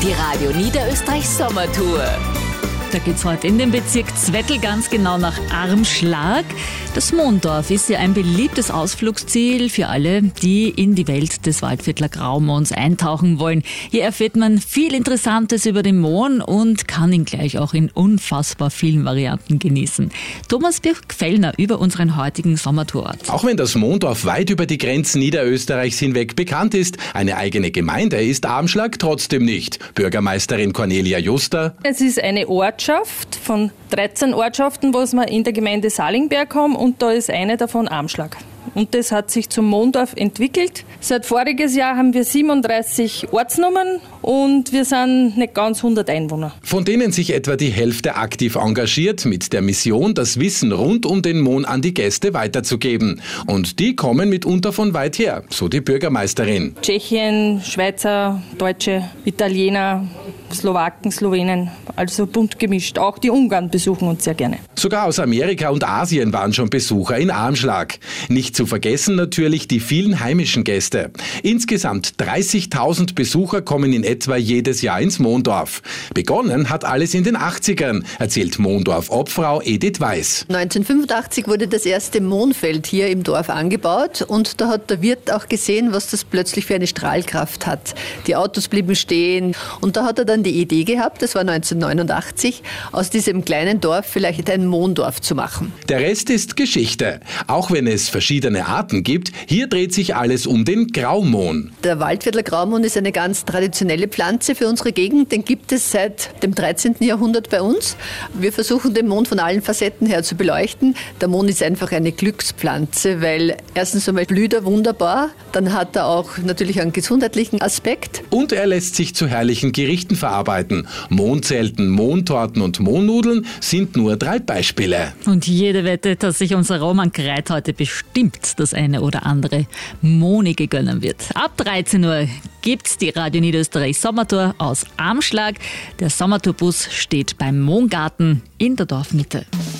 Die Radio Niederösterreich Sommertour. Da geht's heute in den Bezirk Zwettl, ganz genau nach Armschlag. Das Mondorf ist ja ein beliebtes Ausflugsziel für alle, die in die Welt des Waldviertler Graumohns eintauchen wollen. Hier erfährt man viel Interessantes über den Mohn und kann ihn gleich auch in unfassbar vielen Varianten genießen. Thomas Birk-Fellner über unseren heutigen Sommertourort. Auch wenn das Mondorf weit über die Grenzen Niederösterreichs hinweg bekannt ist, eine eigene Gemeinde ist Armschlag trotzdem nicht. Bürgermeisterin Cornelia Juster: Es ist eine Ortschaft von 13 Ortschaften, was wir in der Gemeinde Salingberg haben, und da ist eine davon Armschlag. Und das hat sich zum Mondorf entwickelt. Seit voriges Jahr haben wir 37 Ortsnummern und wir sind nicht ganz 100 Einwohner. Von denen sich etwa die Hälfte aktiv engagiert, mit der Mission, das Wissen rund um den Mohn an die Gäste weiterzugeben. Und die kommen mitunter von weit her, so die Bürgermeisterin. Tschechien, Schweizer, Deutsche, Italiener, Slowaken, Slowenen, also bunt gemischt. Auch die Ungarn besuchen uns sehr gerne. Sogar aus Amerika und Asien waren schon Besucher in Armschlag. Nicht zu vergessen natürlich die vielen heimischen Gäste. Insgesamt 30.000 Besucher kommen in etwa jedes Jahr ins Mondorf. Begonnen hat alles in den 80ern, erzählt Mondorf-Obfrau Edith Weiß. 1985 wurde das erste Mohnfeld hier im Dorf angebaut und da hat der Wirt auch gesehen, was das plötzlich für eine Strahlkraft hat. Die Autos blieben stehen und da hat er dann die Idee gehabt, das war 1989, aus diesem kleinen Dorf vielleicht ein Mohndorf zu machen. Der Rest ist Geschichte. Auch wenn es verschiedene Arten gibt, hier dreht sich alles um den Graumohn. Der Waldviertler Graumohn ist eine ganz traditionelle Pflanze für unsere Gegend. Den gibt es seit dem 13. Jahrhundert bei uns. Wir versuchen den Mohn von allen Facetten her zu beleuchten. Der Mohn ist einfach eine Glückspflanze, weil erstens einmal blüht er wunderbar, dann hat er auch natürlich einen gesundheitlichen Aspekt. Und er lässt sich zu herrlichen Gerichten verarbeiten. Mohnzelten, Mohntorten und Mohnnudeln sind nur 3 Beispiele. Und jede Wette, dass sich unser Roman Kreit heute bestimmt das eine oder andere Mohnige gönnen wird. Ab 13 Uhr gibt's die Radio Niederösterreich Sommertour aus Armschlag. Der Sommertourbus steht beim Mohngarten in der Dorfmitte.